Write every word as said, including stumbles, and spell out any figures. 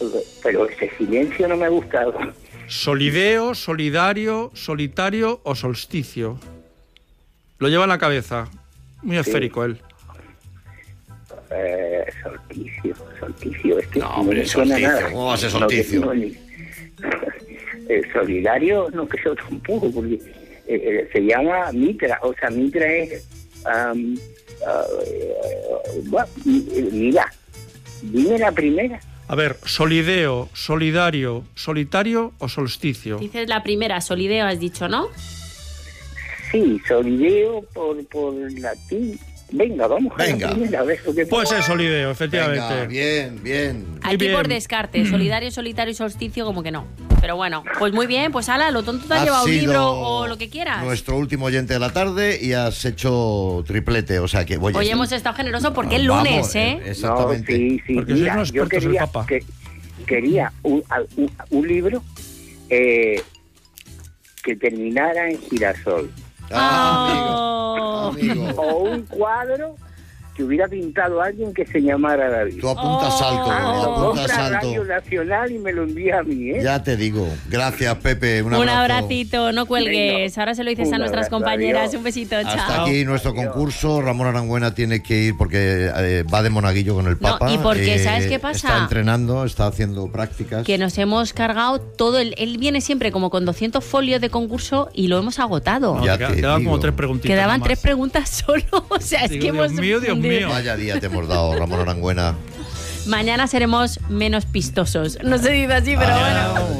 pero ese silencio no me ha gustado. Solideo, solidario, solitario o solsticio. Lo lleva en la cabeza. Muy esférico sí. él. Eh, solsticio, solsticio. Este no, hombre, no suena solsticio. nada. ¿Cómo va a ser solsticio? No, ni... eh, solidario, no que yo tampoco, porque eh, eh, se llama Mitra. O sea, Mitra es... Um, uh, uh, uh, mira, dime la primera. A ver, solideo, solidario, solitario o solsticio. Dices la primera, solideo has dicho, ¿no? Sí, solideo por, por latín. Venga, vamos Venga. a la primera vez. Porque... Pues es solideo, efectivamente. Venga, bien, bien. Aquí bien. por descarte, solidario, solitario y solsticio como que no. Pero bueno, pues muy bien, pues ala, lo tonto te has Has llevado un sido libro o lo que quieras. Nuestro último oyente de la tarde y has hecho triplete, o sea que voy a... Hoy hemos estado generosos porque es Vamos, lunes, ¿eh? Exactamente. No, sí, sí. Porque Mira, sois unos yo expertos quería, el Papa. que, quería un, un, un libro eh, que terminara en girasol. Ah, amigo, amigo. O un cuadro que hubiera pintado a alguien que se llamara David. Tú apuntas Oh. alto, Ah, tú lo apuntas compra alto. Radio Nacional y me lo envía a mí, ¿eh? Ya te digo. Gracias, Pepe. Un abrazo. Un abracito, no cuelgues. Venga. Ahora se lo dices Un a nuestras abrazo, compañeras. adiós. Un besito, Hasta chao. aquí nuestro concurso. Ramón Arangüena tiene que ir porque eh, va de monaguillo con el Papa. y porque, Eh, ¿sabes qué pasa? Está entrenando, está haciendo prácticas. Que nos hemos cargado todo. El, él viene siempre como con doscientos folios de concurso y lo hemos agotado. No, Ya queda- te quedaban digo. como tres preguntitas. Quedaban nomás. tres preguntas solo. O sea, es Digo, que Dios hemos. mío, Dios mío. Vaya día te hemos dado, Ramón Arangüena. Mañana seremos menos pistosos. No se dice así, pero Mañana. bueno.